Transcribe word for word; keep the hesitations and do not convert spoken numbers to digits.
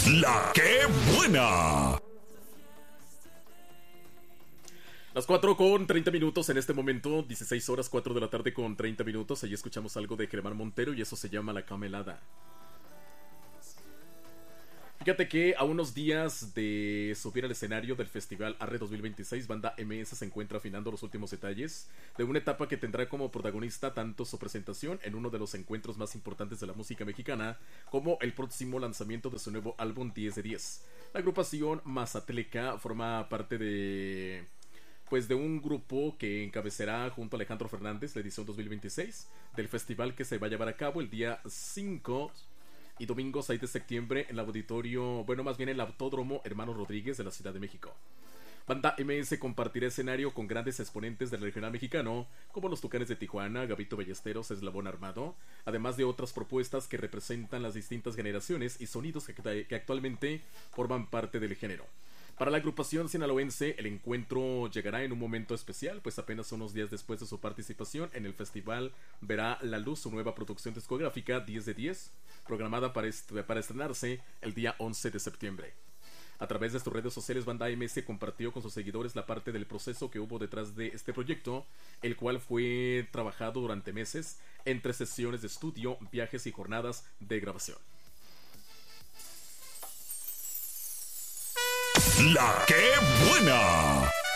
La que buena. Las cuatro con treinta minutos en este momento, dieciséis horas, cuatro de la tarde con treinta minutos. Ahí escuchamos algo de Germán Montero y eso se llama La Camelada. Fíjate que a unos días de subir al escenario del Festival Arre dos mil veintiséis, Banda M S se encuentra afinando los últimos detalles de una etapa que tendrá como protagonista tanto su presentación en uno de los encuentros más importantes de la música mexicana, como el próximo lanzamiento de su nuevo álbum diez de diez. La agrupación Mazatleca forma parte de... pues de un grupo que encabezará junto a Alejandro Fernández la edición dos mil veintiséis del festival, que se va a llevar a cabo el día cinco y domingo seis de septiembre en el auditorio, bueno, más bien en el Autódromo Hermano Rodríguez de la Ciudad de México. Banda M S compartirá escenario con grandes exponentes del regional mexicano, como los Tucanes de Tijuana, Gabito Ballesteros, Eslabón Armado, además de otras propuestas que representan las distintas generaciones y sonidos que, que actualmente forman parte del género. Para la agrupación sinaloense, el encuentro llegará en un momento especial, pues apenas unos días después de su participación en el festival verá la luz su nueva producción discográfica diez de diez, programada para, est para estrenarse el día once de septiembre. A través de sus redes sociales, Banda M S compartió con sus seguidores la parte del proceso que hubo detrás de este proyecto, el cual fue trabajado durante meses entre sesiones de estudio, viajes y jornadas de grabación. La que buena.